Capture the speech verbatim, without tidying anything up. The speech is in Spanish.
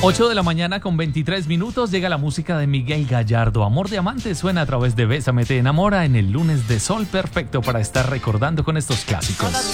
ocho de la mañana con veintitrés minutos llega la música de Miguel Gallardo. Amor de amante suena a través de Bésame te enamora en el lunes de sol, perfecto para estar recordando con estos clásicos.